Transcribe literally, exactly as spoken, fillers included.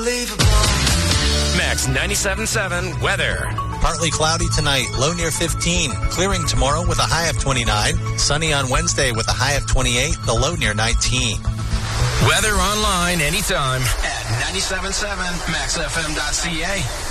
Max ninety-seven point seven weather. Partly cloudy tonight, low near fifteen. Clearing tomorrow with a high of twenty-nine. Sunny on Wednesday with a high of twenty-eight, the low near nineteen. Weather online anytime at ninety-seven point seven max f m dot c a.